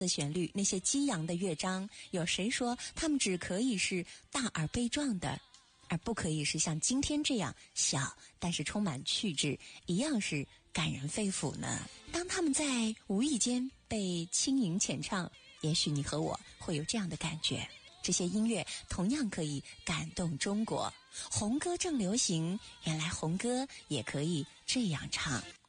的旋律，那些激扬的乐章，有谁说他们只可以是大而悲壮的，而不可以是像今天这样小但是充满趣致，一样是感人肺腑呢？当他们在无意间被轻盈浅唱，也许你和我会有这样的感觉，这些音乐同样可以感动中国。红歌正流行，原来红歌也可以这样唱。